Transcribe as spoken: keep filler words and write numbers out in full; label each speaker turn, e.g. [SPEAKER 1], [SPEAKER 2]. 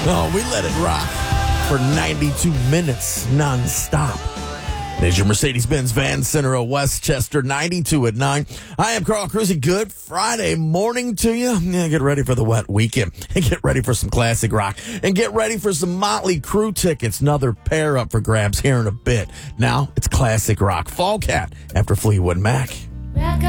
[SPEAKER 1] Oh, we let it rock for ninety-two minutes nonstop. There's your Mercedes-Benz Van Center of Westchester, ninety-two at nine. I am Carl Cruzy. Good Friday morning to you. Yeah, get ready for the wet weekend. And get ready for some classic rock. And get ready for some Motley Crue tickets. Another pair up for grabs here in a bit. Now, it's classic rock. Fall Cat after Fleetwood Mac.